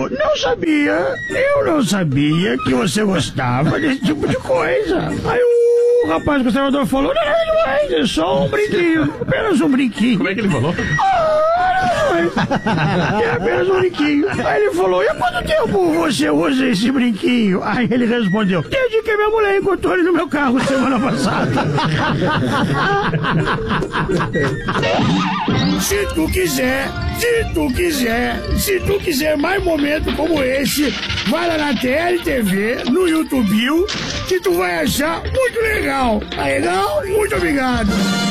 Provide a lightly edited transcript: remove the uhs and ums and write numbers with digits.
não sabia, eu não sabia que você gostava desse tipo de coisa. Aí o rapaz conservador falou, não, é só um brinquinho, apenas um brinquinho. Como é que ele falou? É apenas um brinquinho. Aí ele falou, e há quanto tempo você usa esse brinquinho? Aí ele respondeu, desde que minha mulher encontrou ele no meu carro semana passada. Se tu quiser mais momentos como esse, vai lá na TLTV, no YouTube, que tu vai achar muito legal. Tá legal? Muito obrigado.